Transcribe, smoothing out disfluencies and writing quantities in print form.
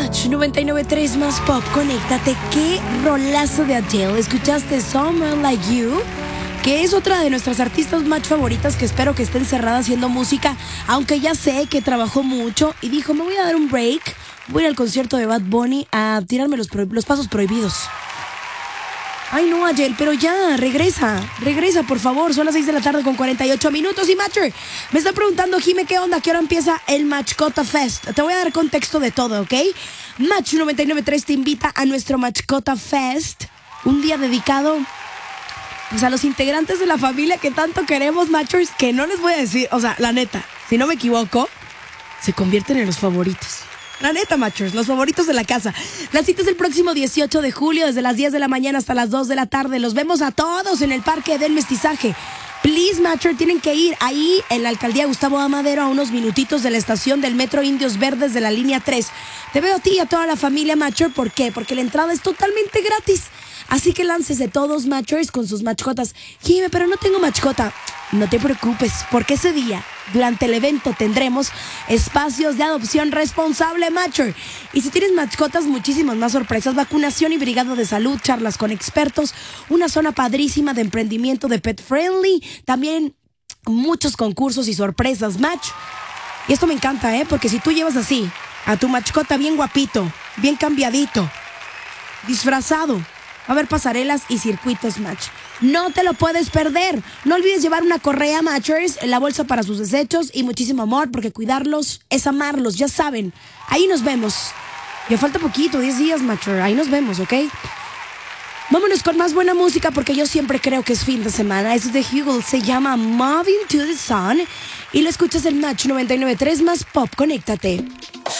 Match 99.3 más pop, conéctate. Qué rolazo de Adele. ¿Escuchaste Someone Like You? Que es otra de nuestras artistas Match favoritas, que espero que esté encerrada haciendo música, aunque ya sé que trabajó mucho y dijo, me voy a dar un break, voy a ir al concierto de Bad Bunny a tirarme los pasos prohibidos. Ay no, Adele, pero ya, regresa, por favor. Son las 6 de la tarde con 48 minutos. Y Matcher, me está preguntando, Jime, ¿qué onda? ¿Qué hora empieza el Matchcota Fest? Te voy a dar contexto de todo, ¿ok? Match 99.3 te invita a nuestro Matchcota Fest, un día dedicado pues a los integrantes de la familia que tanto queremos, Matchers, que no les voy a decir, o sea, la neta, si no me equivoco, se convierten en los favoritos. La neta, Matchers, los favoritos de la casa. La cita es el próximo 18 de julio, desde las 10 de la mañana hasta las 2 de la tarde. Los vemos a todos en el Parque del Mestizaje. Please, Matcher, tienen que ir ahí en la alcaldía Gustavo Amadero, a unos minutitos de la estación del Metro Indios Verdes de la línea 3. Te veo a ti y a toda la familia, Matcher. ¿Por qué? Porque la entrada es totalmente gratis. Así que láncese todos, Matchers, con sus matchcotas. Jime, pero no tengo matchcota. No te preocupes, porque ese día, durante el evento, tendremos espacios de adopción responsable, Matcher. Y si tienes mascotas, muchísimas más sorpresas, vacunación y brigada de salud, charlas con expertos, una zona padrísima de emprendimiento de pet friendly, también muchos concursos y sorpresas, Match. Y esto me encanta, porque si tú llevas así a tu mascota bien guapito, bien cambiadito, disfrazado, va a haber pasarelas y circuitos, Match. No te lo puedes perder. No olvides llevar una correa, Matchers, en la bolsa para sus desechos y muchísimo amor, porque cuidarlos es amarlos, ya saben. Ahí nos vemos. Ya falta poquito, 10 días, Matcher. Ahí nos vemos, ¿ok? Vámonos con más buena música, porque yo siempre creo que es fin de semana. Es de Hugel, se llama Moving to the Sun y lo escuchas en Match 99.3 más pop. Conéctate.